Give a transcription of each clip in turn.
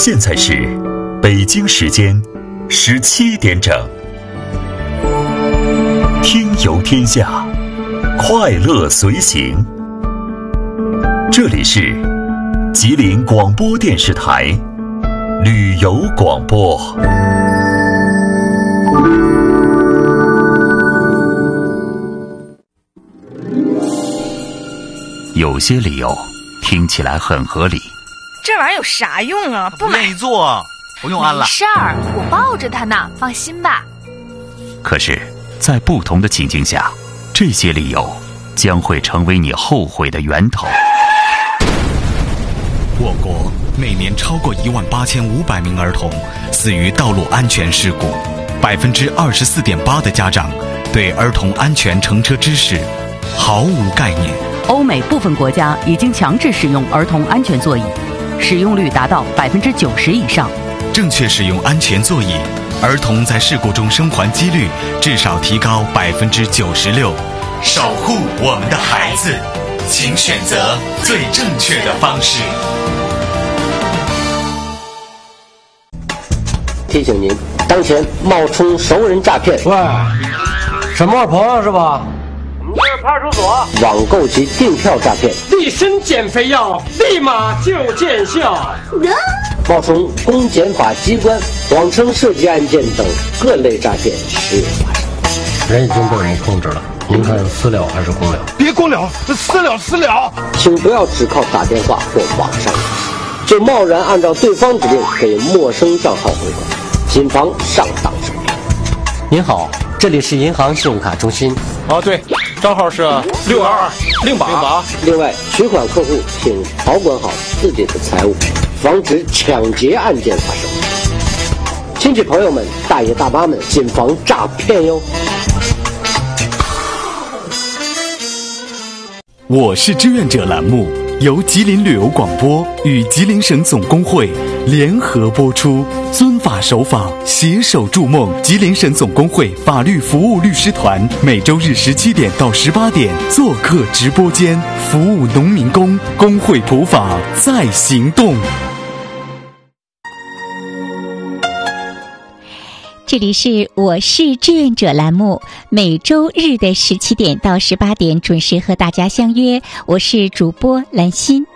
现在是北京时间17点整。听游天下，快乐随行。这里是吉林广播电视台旅游广播。有些理由听起来很合理， 这玩意儿有啥用啊？不买。 愿意做，不用安了。 没事儿，我抱着它呢，放心吧。 可是，在不同的情境下，这些理由将会成为你后悔的源头。 我国每年超过18500名儿童死于道路安全事故，24.8%的家长对儿童安全乘车知识毫无概念。 欧美部分国家已经强制使用儿童安全座椅，使用率达到90%以上。 正确使用安全座椅，儿童在事故中生还几率至少提高96%。守护我们的孩子，请选择最正确的方式。 提醒您，当前冒充熟人诈骗。 喂，沈墨朋友是吧？我们这是派出所。 网购及订票诈骗。 立身减肥药，立马就见效。 冒充公检法机关，谎称涉及案件等各类诈骗时有发生。 人已经被我们控制了，您看私了还是公了？ 别公了，私了。 请不要只靠打电话或网上联系，就贸然按照对方指令给陌生账号汇款，谨防上当受骗。 您好，这里是银行信用卡中心。 哦，对，账号是62208。 另外，取款客户请保管好自己的财物，防止抢劫案件发生。亲戚朋友们、大爷大妈们，谨防诈骗哟。 我是志愿者栏目由吉林旅游广播与吉林省总工会联合播出，遵法守法，携手筑梦。吉林省总工会法律服务律师团每周日17点到18点做客直播间，服务农民工，工会普法在行动。 这里是我是志愿者栏目，每周日的17点到18点准时和大家相约，我是主播兰心。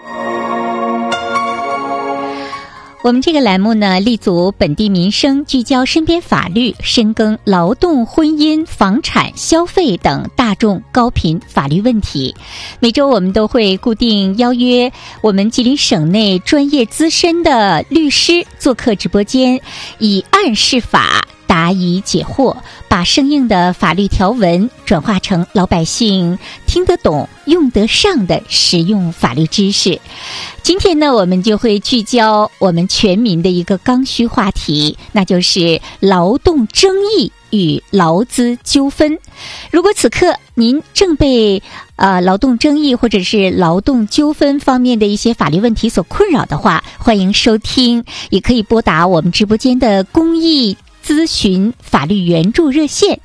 我们这个栏目呢，立足本地民生，聚焦身边法律，深耕劳动、婚姻、房产、消费等大众高频法律问题。每周我们都会固定邀约我们吉林省内专业资深的律师做客直播间，以案释法，答疑解惑，把生硬的法律条文转化成老百姓听得懂、用得上的实用法律知识。今天呢，我们就会聚焦我们全民的一个刚需话题，那就是劳动争议与劳资纠纷。如果此刻您正被劳动争议或者是劳动纠纷方面的一些法律问题所困扰的话，欢迎收听，也可以拨打我们直播间的公益咨询法律援助热线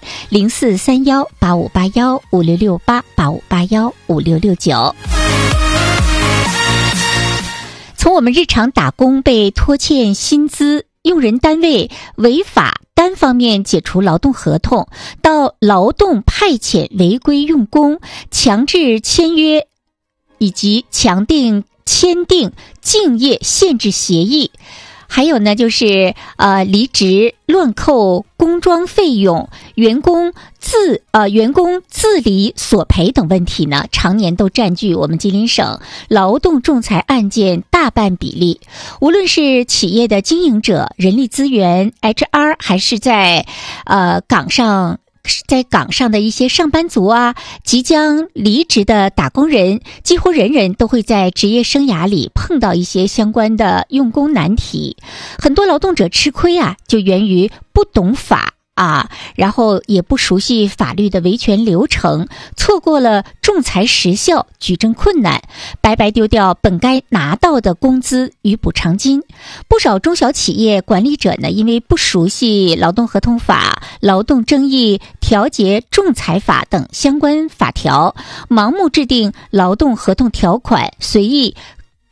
04318581566885815669。从我们日常打工被拖欠薪资，用人单位违法单方面解除劳动合同，到劳动派遣违规用工、强制签约以及签订竞业限制协议，还有呢，就是离职、乱扣工装费用、员工自理索赔等问题呢，常年都占据我们吉林省劳动仲裁案件大半比例。无论是企业的经营者、人力资源 HR， 还是在岗上的一些上班族啊，即将离职的打工人，几乎人人都会在职业生涯里碰到一些相关的用工难题。很多劳动者吃亏啊，就源于不懂法然后也不熟悉法律的维权流程，错过了仲裁时效，举证困难，白白丢掉本该拿到的工资与补偿金。不少中小企业管理者呢，因为不熟悉劳动合同法、劳动争议调解仲裁法等相关法条，盲目制定劳动合同条款，随意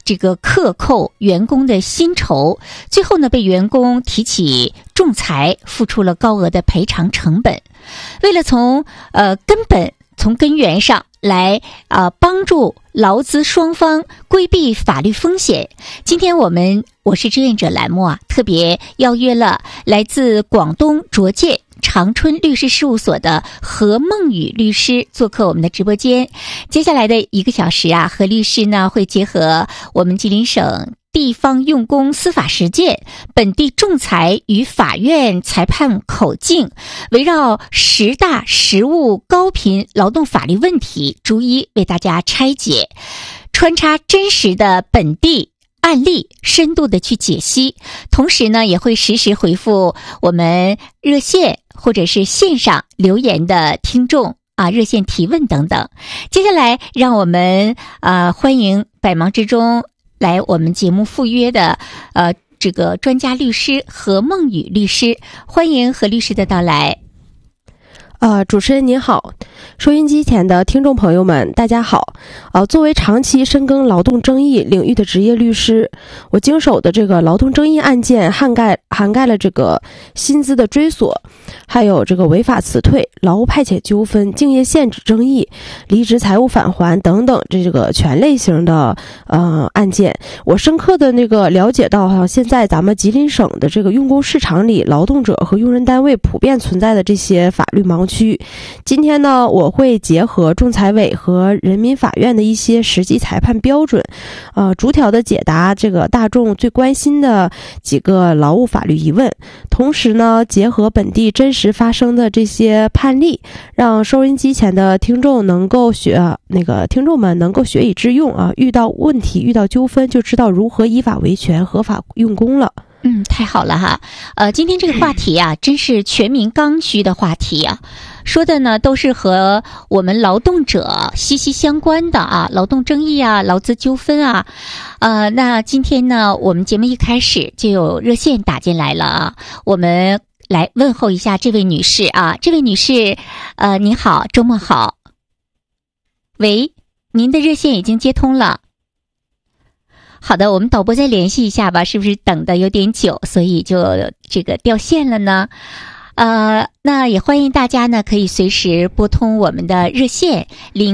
这个克扣员工的薪酬，最后呢被员工提起仲裁，付出了高额的赔偿成本。为了从根源上来帮助劳资双方规避法律风险，今天我是志愿者栏目特别邀约了来自广东涿县长春律师事务所的何梦雨律师做客我们的直播间。接下来的1个小时何律师呢会结合我们吉林省地方用工司法实践、本地仲裁与法院裁判口径，围绕10大实务高频劳动法律问题，逐一为大家拆解，穿插真实的本地案例，深度的去解析，同时呢也会实时回复我们热线或者是线上留言的听众热线提问等等。接下来让我们欢迎百忙之中来我们节目赴约的这个专家律师何梦雨律师，欢迎何律师的到来。 主持人您好，收音机前的听众朋友们大家好。作为长期深耕劳动争议领域的职业律师，我经手的这个劳动争议案件涵盖了这个薪资的追索，还有这个违法辞退、劳务派遣纠纷、竞业限制争议、离职财务返还等等这个全类型的案件。我深刻的了解到现在咱们吉林省的这个用工市场里，劳动者和用人单位普遍存在的这些法律盲区。今天呢，我会结合仲裁委和人民法院的一些实际裁判标准，逐条的解答这个大众最关心的几个劳务法律疑问，同时呢，结合本地真实发生的这些判例，让收音机前的听众们能够学以致用遇到问题、遇到纠纷，就知道如何依法维权、合法用工了。 太好了哈。今天这个话题真是全民刚需的话题说的呢都是和我们劳动者息息相关的劳动争议劳资纠纷那今天呢，我们节目一开始就有热线打进来了我们来问候一下这位女士这位女士您好，周末好。喂，您的热线已经接通了。好的，我们导播再联系一下吧，是不是等的有点久，所以就这个掉线了呢？那也欢迎大家呢可以随时拨通我们的热线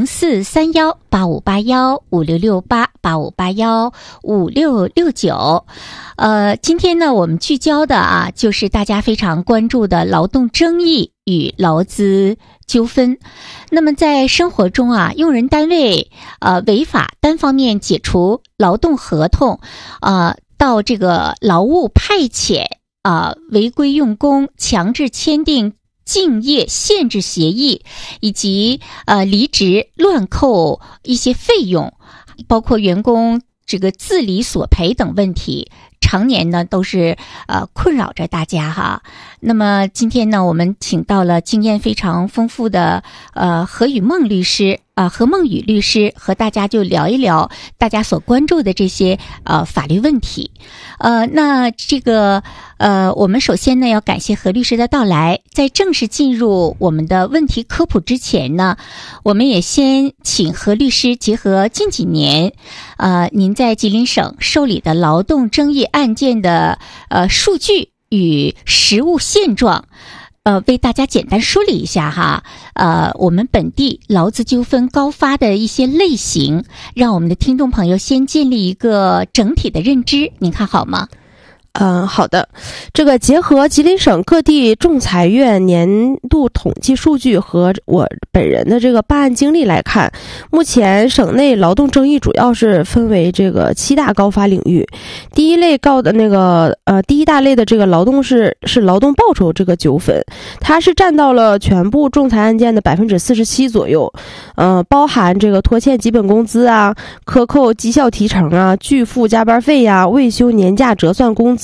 04318581566885815669。今天呢我们聚焦的就是大家非常关注的劳动争议与劳资纠纷。那么在生活中用人单位违法单方面解除劳动合同到这个劳务派遣违规用工、强制签订竞业限制协议，以及离职乱扣一些费用，包括员工这个自理索赔等问题，常年呢都是困扰着大家那么今天呢，我们请到了经验非常丰富的何梦雨律师，和大家就聊一聊大家所关注的这些法律问题。那这个我们首先呢要感谢何律师的到来。在正式进入我们的问题科普之前呢，我们也先请何律师结合近几年您在吉林省受理的劳动争议案件的数据与实务现状，为大家简单梳理一下我们本地劳资纠纷高发的一些类型，让我们的听众朋友先建立一个整体的认知，您看好吗？ 好的。这个结合吉林省各地仲裁院年度统计数据和我本人的这个办案经历来看，目前省内劳动争议主要是分为这个7大高发领域。第一大类的这个劳动是劳动报酬这个纠纷，它是占到了全部仲裁案件的47%左右。包含这个拖欠基本工资克扣绩效提成拒付加班费未休年假折算工资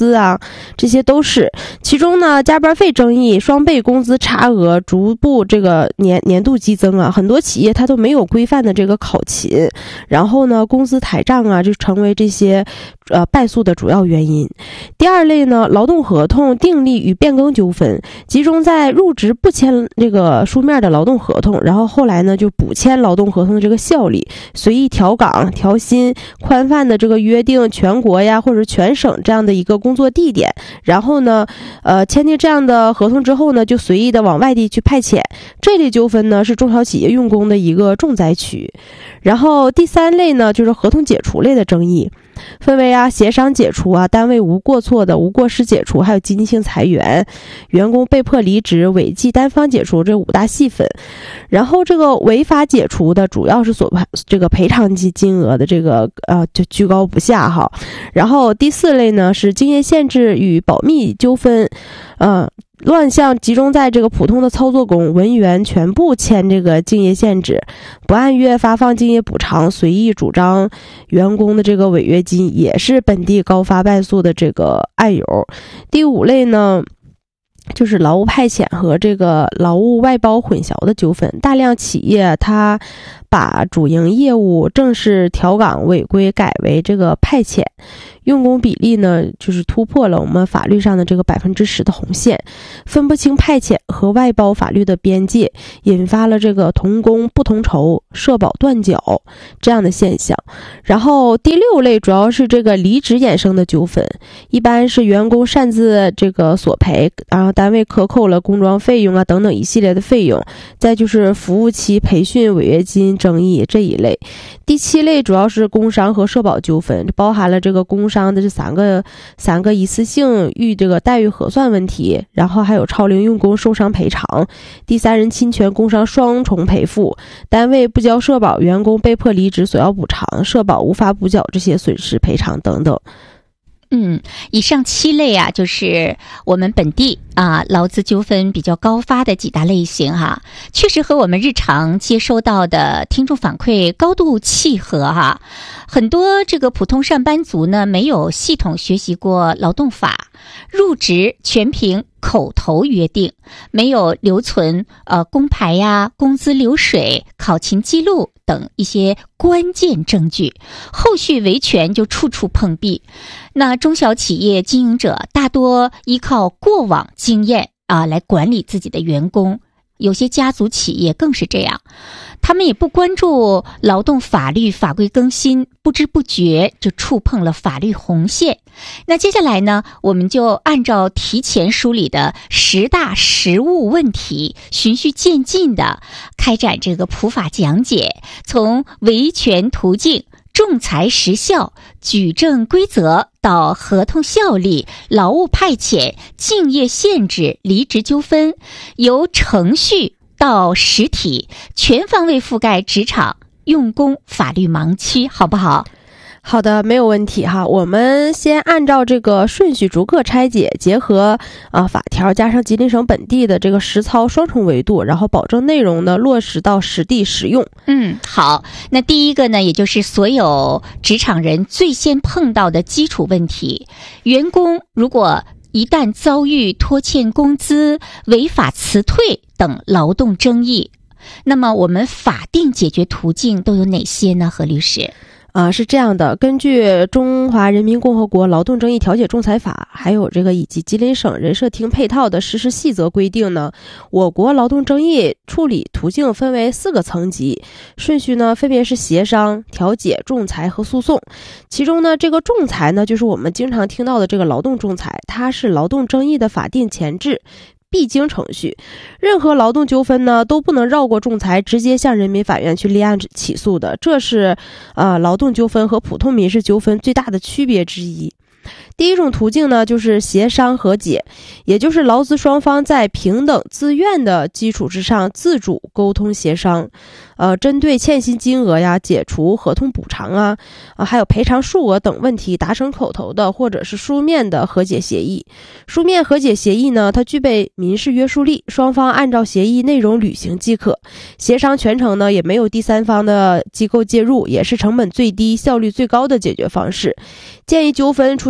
资啊，这些都是。其中呢，加班费争议、双倍工资差额逐步这个年度激增啊，很多企业它都没有规范的这个考勤，然后呢，工资台账啊，就成为这些败诉的主要原因。第二类呢，劳动合同订立与变更纠纷，集中在入职不签这个书面的劳动合同，然后后来呢就补签劳动合同的这个效力，随意调岗、调薪、宽泛的这个约定全国呀或者全省这样的一个工作地点，然后呢签订这样的合同之后呢，就随意的往外地去派遣。这类纠纷呢是中小企业用工的一个重灾区。然后第三类呢就是合同解除类的争议，分为协商解除单位无过错的无过失解除，还有经济性裁员、员工被迫离职、违纪单方解除这5大细分。然后这个违法解除的主要是这个赔偿金额的这个就居高不下哈。然后第4类呢是竞业限制与保密纠纷，乱象集中在这个普通的操作工、文员全部签这个竞业限制，不按月发放竞业补偿，随意主张员工的这个违约金，也是本地高发败诉的这个案由。第5类呢就是劳务派遣和这个劳务外包混淆的纠纷，大量企业它把主营业务正式调岗违规改为这个派遣，用工比例呢就是突破了我们法律上的这个10%的红线，分不清派遣和外包法律的边界，引发了这个同工不同酬、社保断缴这样的现象。然后第6类主要是这个离职衍生的纠纷，一般是员工擅自这个索赔，然后单位克扣了工装费用等等一系列的费用，再就是服务期培训违约金争议这一类。第7类主要是工伤和社保纠纷，包含了这个工伤的这三个一次性与这个待遇核算问题，然后还有超龄用工受伤赔偿、第三人侵权工伤双重赔付、单位不交社保，员工被迫离职索要补偿、社保无法补缴这些损失赔偿等等。 以上7类就是我们本地劳资纠纷比较高发的几大类型哈，确实和我们日常接收到的听众反馈高度契合哈。很多这个普通上班族呢，没有系统学习过劳动法，入职全凭口头约定，没有留存工牌工资流水、考勤记录等一些关键证据，后续维权就处处碰壁。那中小企业经营者大多依靠过往经验来管理自己的员工，有些家族企业更是这样，他们也不关注劳动法律法规更新，不知不觉就触碰了法律红线。那接下来呢，我们就按照提前梳理的10大实务问题，循序渐进的开展这个普法讲解，从维权途径、仲裁时效、举证规则到合同效力、劳务派遣、竞业限制、离职纠纷，由程序到实体，全方位覆盖职场用工法律盲区，好不好？ 好的，没有问题哈。我们先按照这个顺序逐个拆解，结合法条加上吉林省本地的这个实操双重维度，然后保证内容呢落实到实地实用。 好，那第一个呢，也就是所有职场人最先碰到的基础问题，员工如果一旦遭遇拖欠工资、违法辞退等劳动争议，那么我们法定解决途径都有哪些呢？何律师？ 是这样的，根据《中华人民共和国劳动争议调解仲裁法》还有这个以及吉林省人社厅配套的实施细则规定呢，我国劳动争议处理途径分为4个层级，顺序呢分别是协商、调解、仲裁和诉讼。其中呢，这个仲裁呢，就是我们经常听到的这个劳动仲裁，它是劳动争议的法定前置必经程序，任何劳动纠纷呢都不能绕过仲裁，直接向人民法院去立案起诉的，这是劳动纠纷和普通民事纠纷最大的区别之一。第一种途径呢，就是协商和解，也就是劳资双方在平等自愿的基础之上自主沟通协商，针对欠薪金额解除合同补偿还有赔偿数额等问题达成口头的或者是书面的和解协议。书面和解协议呢，它具备民事约束力，双方按照协议内容履行即可。协商全程呢，也没有第三方的机构介入，也是成本最低、效率最高的解决方式。鉴于纠纷出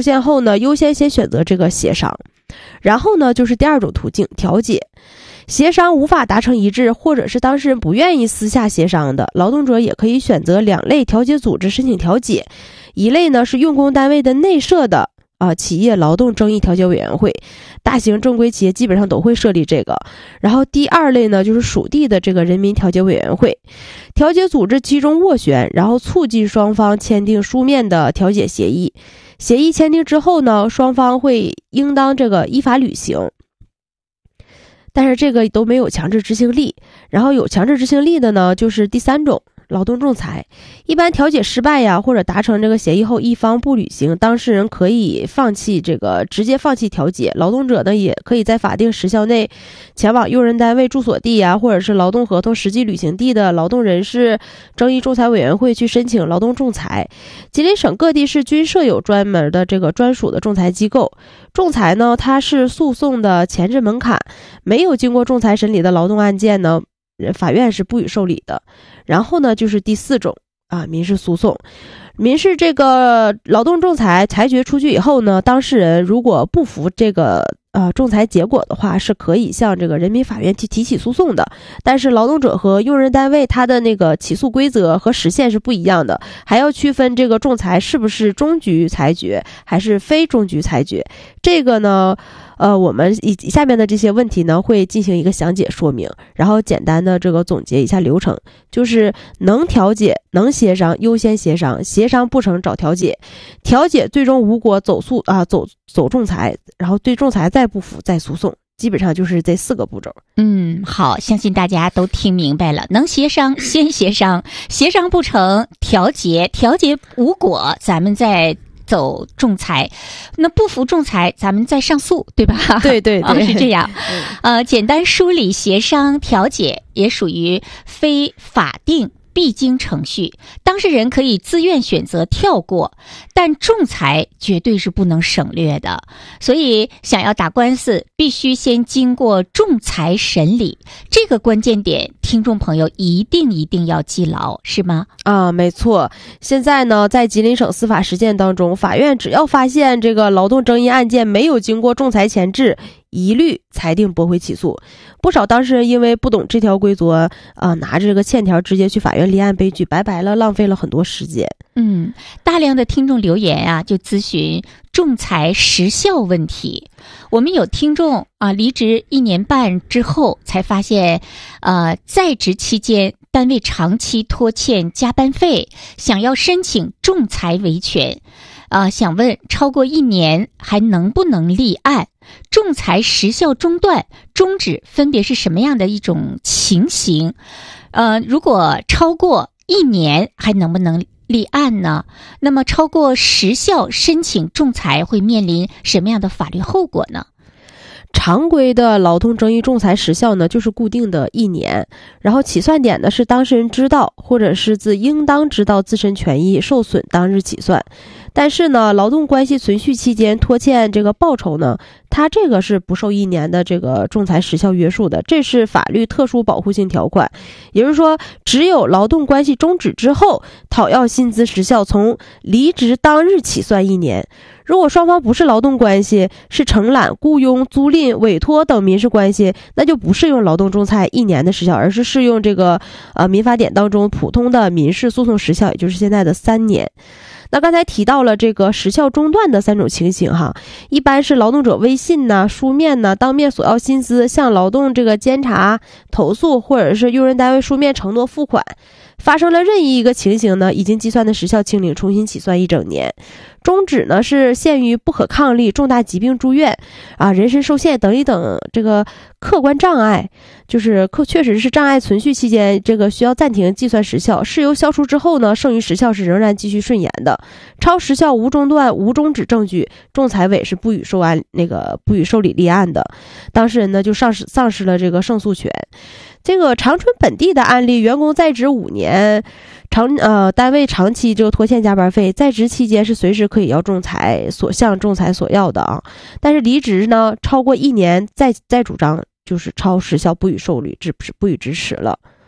现后呢，优先先选择这个协商。然后呢，就是第二种途径，调解。协商无法达成一致，或者是当事人不愿意私下协商的，劳动者也可以选择2类调解组织申请调解。一类呢是用工单位的内设的企业劳动争议调解委员会，大型正规企业基本上都会设立这个。然后第2类呢就是属地的这个人民调解委员会，调解组织集中斡旋，然后促进双方签订书面的调解协议。协议签订之后呢，双方会应当这个依法履行，但是这个都没有强制执行力。然后有强制执行力的呢，就是第3种，劳动仲裁。一般调解失败呀，或者达成这个协议后一方不履行，当事人可以直接放弃调解。劳动者呢也可以在法定时效内前往用人单位住所地呀，或者是劳动合同实际履行地的劳动人事争议仲裁委员会去申请劳动仲裁。吉林省各地市均设有专门的这个专属的仲裁机构。仲裁呢，它是诉讼的前置门槛，没有经过仲裁审理的劳动案件呢，法院是不予受理的。然后呢，就是第4种民事诉讼。民事这个劳动仲裁裁决出去以后呢，当事人如果不服这个仲裁结果的话，是可以向这个人民法院去提起诉讼的。但是劳动者和用人单位他的那个起诉规则和时限是不一样的，还要区分这个仲裁是不是终局裁决还是非终局裁决。这个呢我们下面的这些问题呢会进行一个详解说明，然后简单的这个总结一下流程，就是能调解能协商优先协商，协商不成找调解，调解最终无果走仲裁，然后对仲裁再不服再诉讼，基本上就是这4个步骤。 好，相信大家都听明白了，能协商先协商，协商不成调解，调解无果咱们再走仲裁，那不服仲裁咱们再上诉，对吧？ 对对对， 是这样。简单梳理，协商调解也属于非法定必经程序，当事人可以自愿选择跳过，但仲裁绝对是不能省略的。所以想要打官司，必须先经过仲裁审理，这个关键点听众朋友一定要记牢，是吗？ 没错。现在呢，在吉林省司法实践当中，法院只要发现这个劳动争议案件没有经过仲裁前置，一律裁定驳回起诉。不少当事人因为不懂这条规则拿着这个欠条直接去法院立案，悲剧白白了，浪费了很多时间。 大量的听众留言就咨询仲裁时效问题。我们有听众离职1年半之后才发现在职期间单位长期拖欠加班费，想要申请仲裁维权，想问超过1年还能不能立案？仲裁时效中断终止分别是什么样的一种情形？如果超过1年还能不能立案呢？那么超过时效申请仲裁会面临什么样的法律后果呢？ 常规的劳动争议仲裁时效呢，就是固定的1年，然后起算点呢是当事人知道或者是自应当知道自身权益受损当日起算。但是呢，劳动关系存续期间拖欠这个报酬呢，它这个是不受1年的这个仲裁时效约束的，这是法律特殊保护性条款。也就是说，只有劳动关系终止之后，讨要薪资时效从离职当日起算1年。如果双方不是劳动关系，是承揽、雇佣、租赁、委托等民事关系，那就不适用劳动仲裁1年的时效，而是适用这个民法典当中普通的民事诉讼时效，也就是现在的3年。那刚才提到了这个时效中断的3种情形哈，一般是劳动者微信呢、书面呢、当面索要薪资，向劳动这个监察投诉，或者是用人单位书面承诺付款。发生了任意一个情形呢，已经计算的时效清零，重新起算1整年。终止呢是限于不可抗力、重大疾病住院人身受限等一等这个客观障碍，就是确实是障碍存续期间，这个需要暂停计算时效。事由消除之后呢，剩余时效是仍然继续顺延的。超时效无中断、无终止证据，仲裁委是不予受理立案的，当事人呢就丧失了这个胜诉权。这个长春本地的案例，员工在职5年，单位长期就拖欠加班费，在职期间是随时可以要仲裁，向仲裁索要的但是离职呢超过1年再主张就是超时效不予受理，不予支持了。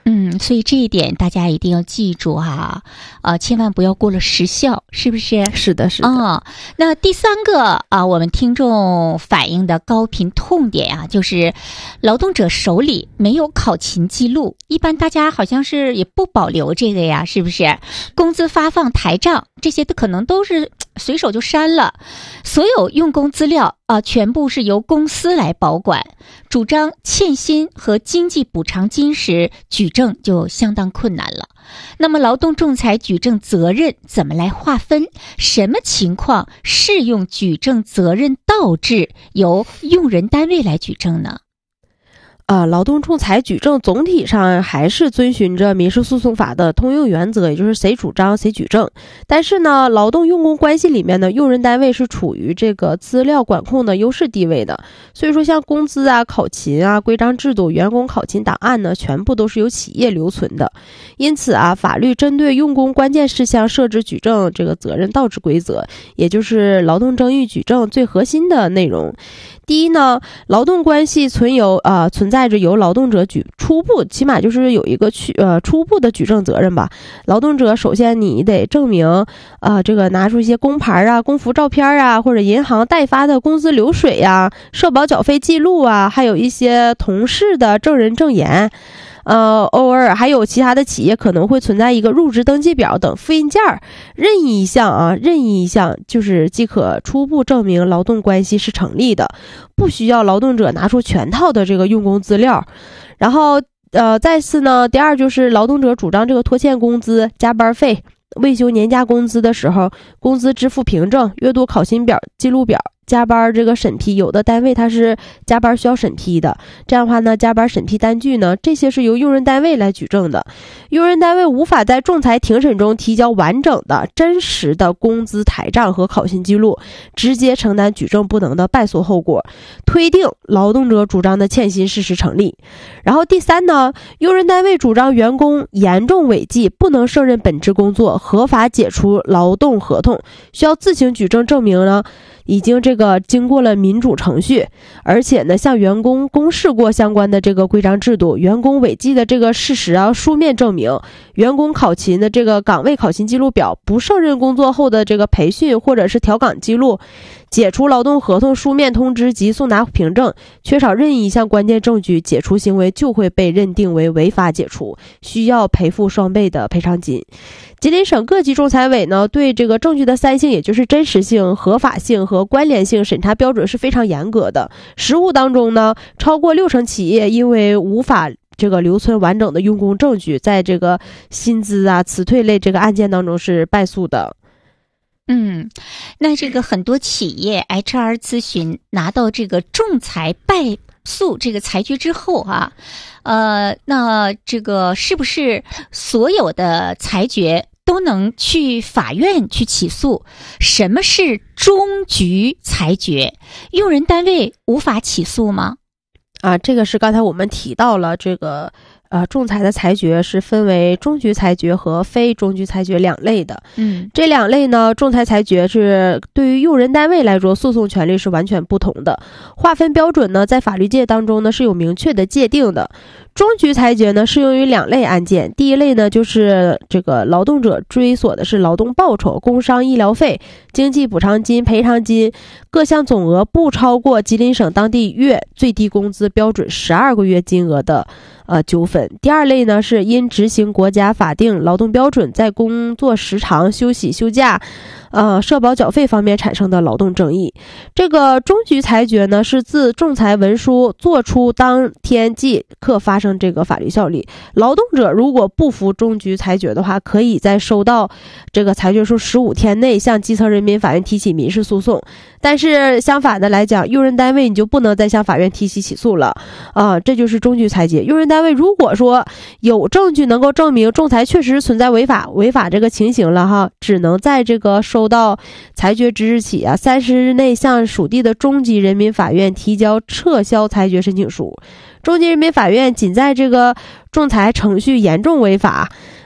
所以这一点大家一定要记住哈，千万不要过了时效，是不是？ 是的，是的。 那第三个我们听众反映的高频痛点啊，就是劳动者手里没有考勤记录，一般大家好像是也不保留这个呀，是不是？工资发放台账这些可能都是随手就删了，所有用工资料全部是由公司来保管，主张欠薪和经济补偿金时举证就相当困难了。那么劳动仲裁举证责任怎么来划分？什么情况适用举证责任倒置，由用人单位来举证呢？ 劳动仲裁举证总体上还是遵循着民事诉讼法的通用原则，也就是谁主张谁举证。但是呢，劳动用工关系里面呢，用人单位是处于这个资料管控的优势地位的。所以说像工资考勤规章制度、员工考勤档案呢，全部都是由企业留存的。因此法律针对用工关键事项设置举证这个责任倒置规则，也就是劳动争议举证最核心的内容。第一呢，劳动关系存在着由劳动者初步，起码就是有一个初步的举证责任吧。劳动者首先你得证明这个拿出一些工牌工服照片或者银行代发的工资流水社保缴费记录还有一些同事的证人证言。偶尔还有其他的企业可能会存在一个入职登记表等复印件，任意一项就是即可初步证明劳动关系是成立的，不需要劳动者拿出全套的这个用工资料。然后再次呢，第二就是劳动者主张这个拖欠工资、加班费、未休年假工资的时候，工资支付凭证、月度考勤表、记录表、加班这个审批，有的单位它是加班需要审批的，这样的话呢，加班审批单据呢，这些是由用人单位来举证的。用人单位无法在仲裁庭审中提交完整的真实的工资台账和考勤记录，直接承担举证不能的败诉后果，推定劳动者主张的欠薪事实成立。然后第三呢，用人单位主张员工严重违纪，不能胜任本职工作，合法解除劳动合同，需要自行举证证明呢，已经经过了民主程序，而且呢向员工公示过相关的这个规章制度，员工违纪的这个事实书面证明，员工考勤的这个岗位考勤记录表，不胜任工作后的这个培训或者是调岗记录，解除劳动合同书面通知及送达凭证，缺少任意一项关键证据，解除行为就会被认定为违法解除，需要赔付双倍的赔偿金。吉林省各级仲裁委呢，对这个证据的三性，也就是真实性、合法性和关联性审查标准是非常严格的。实务当中呢，超过60%企业因为无法留存完整的用工证据，在这个薪资辞退类这个案件当中是败诉的。 那这个很多企业 HR 咨询拿到这个仲裁败诉这个裁决之后那这个是不是所有的裁决都能去法院去起诉？什么是终局裁决？用人单位无法起诉吗？ 这个是刚才我们提到了这个仲裁的裁决是分为终局裁决和非终局裁决两类的。这两类呢，仲裁裁决是对于用人单位来说，诉讼权利是完全不同的。划分标准呢，在法律界当中呢是有明确的界定的。终局裁决呢适用于两类案件，第一类呢就是这个劳动者追索的是劳动报酬、工伤医疗费、经济补偿金、赔偿金各项总额不超过吉林省当地月最低工资标准12个月金额的纠纷。第二类呢是因执行国家法定劳动标准，在工作时长、休息、休假、社保缴费方面产生的劳动争议。这个终局裁决呢是自仲裁文书作出当天即刻发生这个法律效力。劳动者如果不服终局裁决的话，可以在收到这个裁决书15天内向基层人民法院提起民事诉讼。但是相反的来讲，用人单位你就不能再向法院提起起诉了这就是终局裁决。用人单位如果说有证据能够证明仲裁确实存在违法这个情形了只能在这个收到裁决之日起30日内向属地的中级人民法院提交撤销裁决申请书。中级人民法院仅在这个仲裁程序严重违法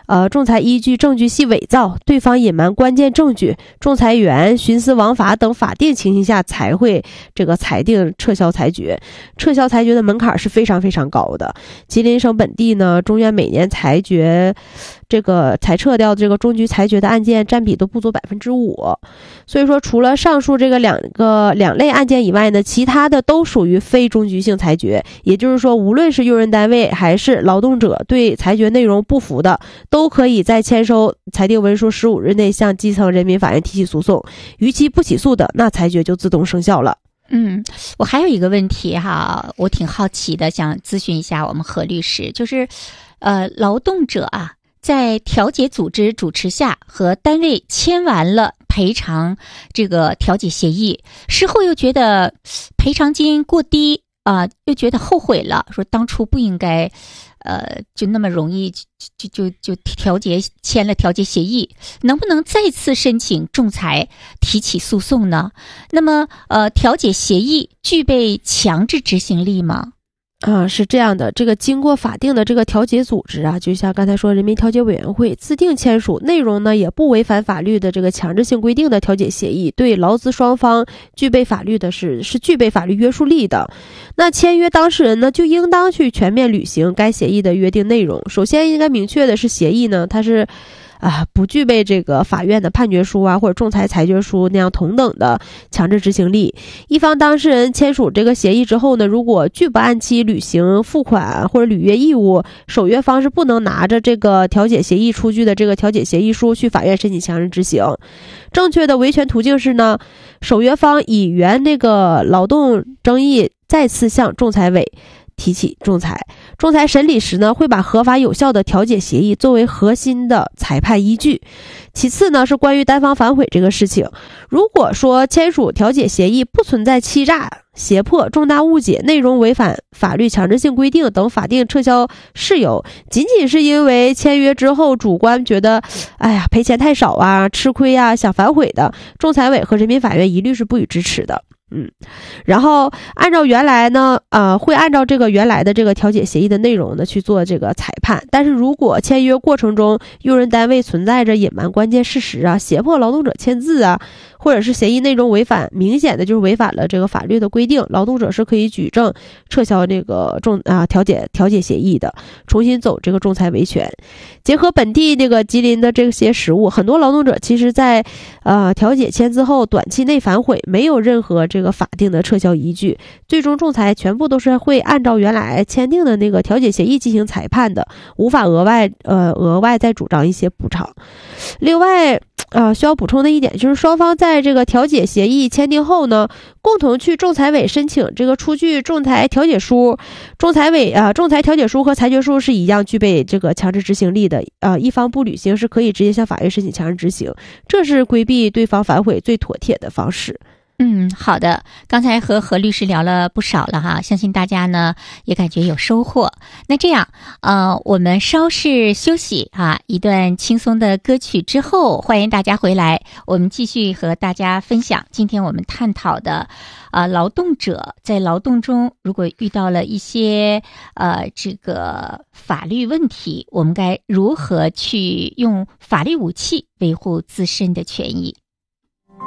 仲裁依据证据系伪造，对方隐瞒关键证据，仲裁员徇私枉法等法定情形下才会这个裁定撤销裁决。撤销裁决的门槛是非常非常高的。吉林省本地呢，中院每年裁决这个裁撤掉这个中局裁决的案件占比都不足 5%。 所以说除了上述这个两类案件以外呢，其他的都属于非中局性裁决。也就是说，无论是用人单位还是劳动者对裁决内容不服的，都可以在签收裁定文书15日内向基层人民法院提起诉讼，逾期不起诉的，那裁决就自动生效了。 我还有一个问题哈，我挺好奇的，想咨询一下我们何律师，就是劳动者啊，在调解组织主持下和单位签完了赔偿这个调解协议，事后又觉得赔偿金过低又觉得后悔了，说当初不应该就那么容易就签了调解协议，能不能再次申请仲裁提起诉讼呢？那么调解协议具备强制执行力吗？ 是这样的，这个经过法定的这个调解组织啊，就像刚才说人民调解委员会自定签署，内容呢也不违反法律的这个强制性规定的调解协议，对劳资双方具备法律的是具备法律约束力的。那签约当事人呢，就应当去全面履行该协议的约定内容。首先应该明确的是，协议呢它是不具备这个法院的判决书或者仲裁裁决书那样同等的强制执行力。一方当事人签署这个协议之后呢，如果拒不按期履行付款或者履约义务，守约方是不能拿着这个调解协议出具的这个调解协议书去法院申请强制执行。正确的维权途径是呢，守约方以原那个劳动争议再次向仲裁委提起仲裁，仲裁审理时呢，会把合法有效的调解协议作为核心的裁判依据。其次呢，是关于单方反悔这个事情，如果说签署调解协议不存在欺诈、胁迫、重大误解、内容违反法律强制性规定等法定撤销事由，仅仅是因为签约之后主观觉得赔钱太少吃亏想反悔的，仲裁委和人民法院一律是不予支持的。然后按照原来呢，会按照这个原来的这个调解协议的内容呢去做这个裁判。但是如果签约过程中用人单位存在着隐瞒关键事实胁迫劳动者签字或者是协议内容明显的就是违反了这个法律的规定，劳动者是可以举证撤销这个调解协议的，重新走这个仲裁维权。结合本地这个吉林的这些实务，很多劳动者其实在调解签字后短期内反悔，没有任何这个法定的撤销依据，最终仲裁全部都是会按照原来签订的那个调解协议进行裁判的，无法额外再主张一些补偿。另外需要补充的一点就是，双方在这个调解协议签订后呢，共同去仲裁委申请这个出具仲裁调解书，仲裁调解书和裁决书是一样具备这个强制执行力的，一方不履行是可以直接向法院申请强制执行，这是规避对方反悔最妥帖的方式。 好的，刚才和何律师聊了不少了哈，相信大家呢也感觉有收获。那这样我们稍事休息一段轻松的歌曲之后，欢迎大家回来，我们继续和大家分享今天我们探讨的劳动者在劳动中如果遇到了一些这个法律问题，我们该如何去用法律武器维护自身的权益。